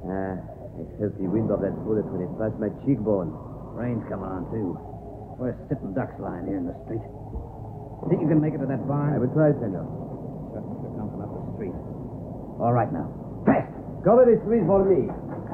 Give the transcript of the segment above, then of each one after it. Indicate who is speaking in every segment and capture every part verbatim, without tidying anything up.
Speaker 1: Ah, I felt the wind of that bullet when it passed my cheekbone.
Speaker 2: Rain's coming on, too. We're sitting ducks lying here in the street. Think you can make it to that barn?
Speaker 1: I will try, senor.
Speaker 2: Shutters are coming up the street. All right, now. Fast!
Speaker 1: Cover the street for me.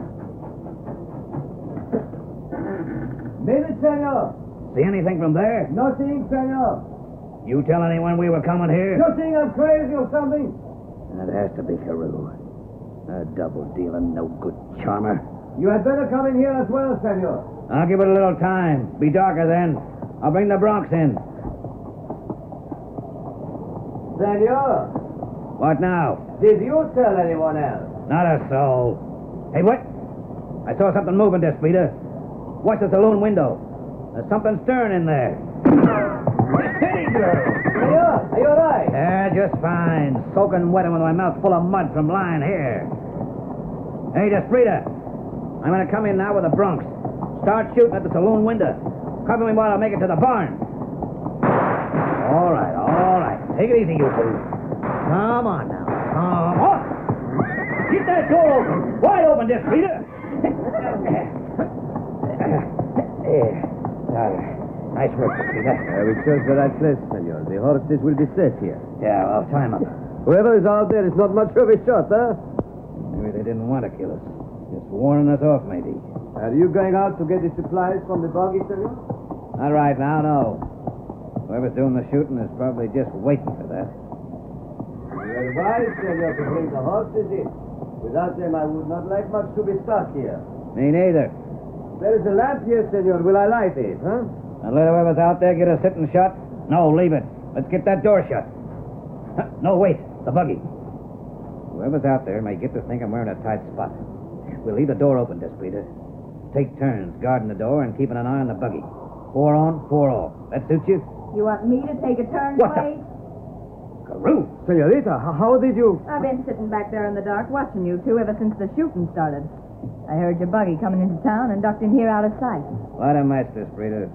Speaker 1: Made it, senor.
Speaker 2: See anything from there?
Speaker 1: Nothing, senor.
Speaker 2: You tell anyone we were coming here?
Speaker 1: You think I'm crazy or something?
Speaker 2: That has to be Carew. A double-dealing, no-good charmer.
Speaker 1: You had better come in here as well, senor.
Speaker 2: I'll give it a little time. Be darker then. I'll bring the Bronx in.
Speaker 1: Senor.
Speaker 2: What now?
Speaker 1: Did you tell anyone else?
Speaker 2: Not a soul. Hey, what? I saw something moving there, Speeder. Watch the saloon window. There's something stirring in there. Steady, girl.
Speaker 1: Senor, are you all right?
Speaker 2: Yeah, just fine. Soaking wet and with my mouth full of mud from lying here. Hey, Desprita. I'm going to come in now with the Bronx. Start shooting at the saloon window. Cover me while I make it to the barn. All right, all right. Take it easy, you two. Come on now. Come on. Keep that door open. Wide open, Desprita. Nice work, Desprita.
Speaker 1: Uh, we chose the right place, senor. The horses will be safe here.
Speaker 2: Yeah, well, time up.
Speaker 1: Whoever is out there is not much of a shot, huh?
Speaker 2: Maybe they didn't want to kill us. Just warning us off, maybe.
Speaker 1: Are you going out to get the supplies from the buggy, senor?
Speaker 2: Not right now, no. Whoever's doing the shooting is probably just waiting for that.
Speaker 1: You're wise, senor, to bring the horses in. Without them, I would not like much to be stuck here.
Speaker 2: Me neither.
Speaker 1: There is a lamp here, senor. Will I light it, huh?
Speaker 2: And let whoever's out there get a sitting shot? No, leave it. Let's get that door shut. No, wait. The buggy. Whoever's out there may get to think I'm wearing a tight spot. We'll leave the door open, Desprita. Take turns guarding the door and keeping an eye on the buggy. Four on, four off. That suit you?
Speaker 3: You want me to take a turn,
Speaker 2: What
Speaker 3: Clay?
Speaker 2: the? Carew!
Speaker 1: Senorita, h- how did you...
Speaker 3: I've been sitting back there in the dark watching you two ever since the shooting started. I heard your buggy coming into town and ducked in here out of sight.
Speaker 2: What a mess, Desprita.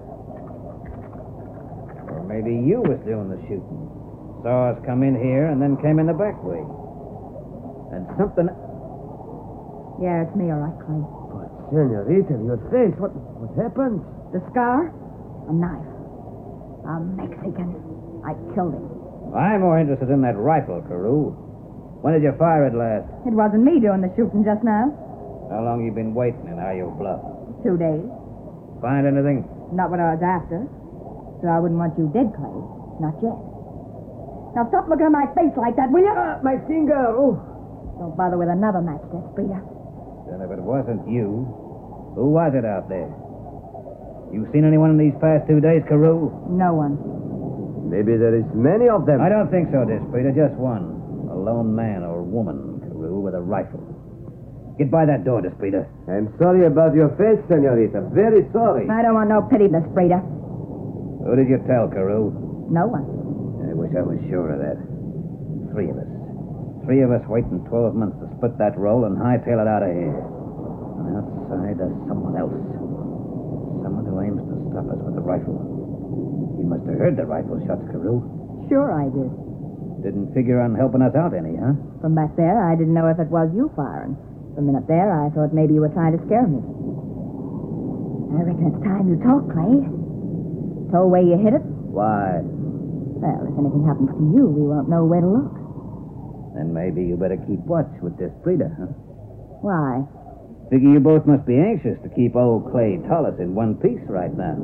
Speaker 2: Or maybe you was doing the shooting. Saw us come in here and then came in the back way. And something...
Speaker 3: Yeah, it's me, all right, Clay.
Speaker 1: But, senorita, your face, what, what happened?
Speaker 3: The scar? A knife. A Mexican. I killed him.
Speaker 2: I'm more interested in that rifle, Carew. When did you fire it last?
Speaker 3: It wasn't me doing the shooting just now.
Speaker 2: How long you been waiting in Iowa Bluff?
Speaker 3: Two days.
Speaker 2: Find anything?
Speaker 3: Not what I was after. So I wouldn't want you dead, Clay. Not yet. Now stop looking at my face like that, will you?
Speaker 1: Ah, my finger. Oh.
Speaker 3: Don't bother with another match, Desprita.
Speaker 2: Then if it wasn't you, who was it out there? You seen anyone in these past two days, Carew?
Speaker 3: No one.
Speaker 1: Maybe there is many of them.
Speaker 2: I don't think so, Desprita. Just one. A lone man or woman, Carew, with a rifle. Get by that door, Desprita.
Speaker 1: I'm sorry about your face, senorita. Very sorry.
Speaker 3: I don't want no pity, Desprita.
Speaker 2: Who did you tell, Carew?
Speaker 3: No one.
Speaker 2: I wish I was sure of that. Three of us. Three of us waiting twelve months to split that roll and hightail it out of here. And outside there's someone else. Someone who aims to stop us with a rifle. You must have heard the rifle shots, Carew.
Speaker 3: Sure I did.
Speaker 2: Didn't figure on helping us out any, huh?
Speaker 3: From back there, I didn't know if it was you firing. From in up there, I thought maybe you were trying to scare me. I reckon it's time you talk, Clay. Told where you hit it?
Speaker 2: Why?
Speaker 3: Well, if anything happens to you, we won't know where to look.
Speaker 2: Then maybe you better keep watch with this Desprita, huh?
Speaker 3: Why?
Speaker 2: Figure you both must be anxious to keep old Clay Tullis in one piece right now.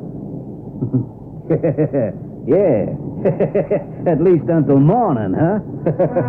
Speaker 2: Yeah. At least until morning, huh?